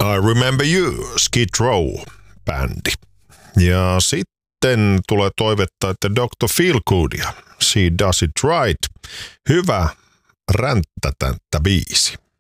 I Remember You, Skid Row-bändi. Ja sitten tulee toivetta, että Dr. Feelgoodia, She Does It Right. Hyvä ränttätänttä biisi.